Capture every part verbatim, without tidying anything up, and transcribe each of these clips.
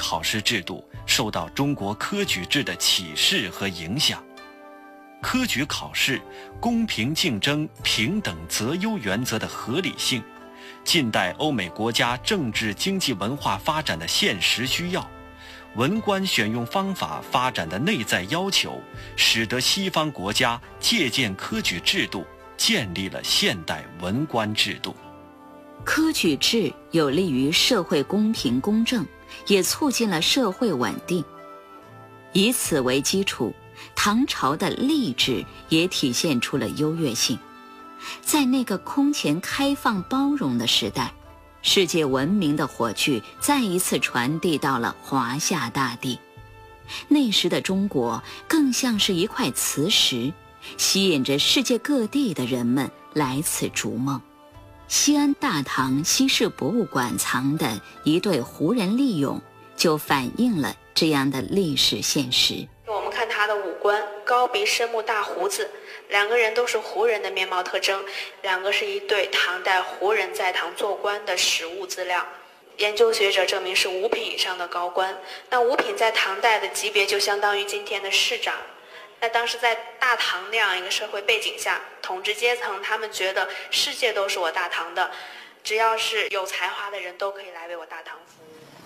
考试制度受到中国科举制的启示和影响。科举考试公平竞争、平等择优原则的合理性，近代欧美国家政治经济文化发展的现实需要，文官选用方法发展的内在要求，使得西方国家借鉴科举制度，建立了现代文官制度。 科举制有利于社会公平公正，也促进了社会稳定。以此为基础，唐朝的吏治也体现出了优越性。在那个空前开放包容的时代，世界文明的火炬再一次传递到了华夏大地。那时的中国更像是一块磁石，吸引着世界各地的人们来此逐梦。西安大唐西市博物馆藏的一对胡人利俑，就反映了这样的历史现实。 我们看他的五官，高鼻深目大胡子，两个人都是胡人的面貌特征，两个是一对唐代胡人在唐做官的实物资料。研究学者证明是五品以上的高官，那五品在唐代的级别就相当于今天的市长。那当时在大唐那样一个社会背景下，统治阶层他们觉得世界都是我大唐的，只要是有才华的人都可以来为我大唐服务。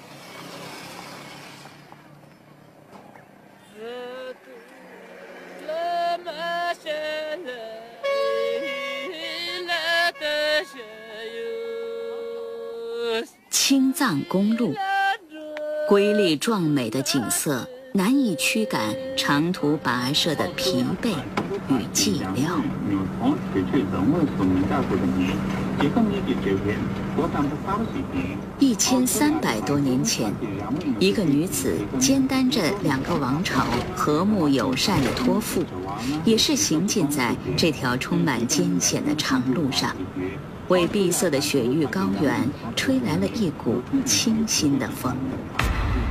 青藏公路，瑰丽壮美的景色难以驱赶长途跋涉的疲惫与寂寥。一千三百多年前，一个女子肩担着两个王朝和睦友善的托付，也是行进在这条充满艰险的长路上，为闭塞的雪域高原吹来了一股清新的风。